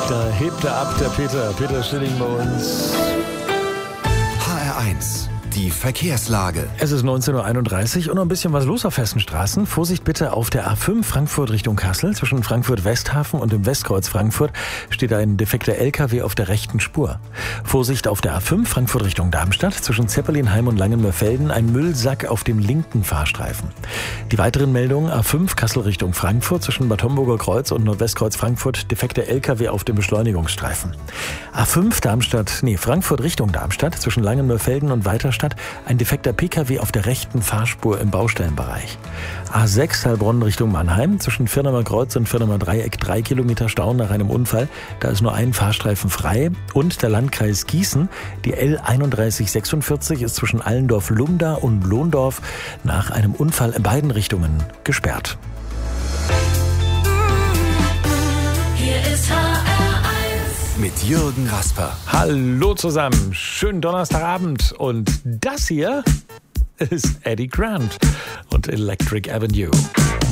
Da hebt er ab, der Peter Stilling bei uns. HR1, die Verkehrslage. Es ist 19.31 Uhr und noch ein bisschen was los auf festen Straßen. Vorsicht bitte auf der A5 Frankfurt Richtung Kassel. Zwischen Frankfurt-Westhafen und dem Westkreuz Frankfurt steht ein defekter LKW auf der rechten Spur. Vorsicht auf der A5 Frankfurt Richtung Darmstadt. Zwischen Zeppelinheim und Langenmörfelden ein Müllsack auf dem linken Fahrstreifen. Die weiteren Meldungen: A5 Kassel Richtung Frankfurt. Zwischen Bad Homburger Kreuz und Nordwestkreuz Frankfurt defekter LKW auf dem Beschleunigungsstreifen. A5 Frankfurt Richtung Darmstadt. Zwischen Langenmörfelden und Weiterstadt ein defekter PKW auf der rechten Fahrspur im Baustellenbereich. A6 Heilbronn Richtung Mannheim. Zwischen Firnamer Kreuz und Firnamer Dreieck 3 Kilometer Stau nach einem Unfall. Da ist nur ein Fahrstreifen frei. Und der Landkreis Gießen. Die L3146 ist zwischen Allendorf-Lumda und Lohndorf nach einem Unfall in beiden Richtungen gesperrt. Hier ist HR1 Mit Jürgen Rasper. Hallo zusammen, schönen Donnerstagabend und das hier ist Eddie Grant und Electric Avenue.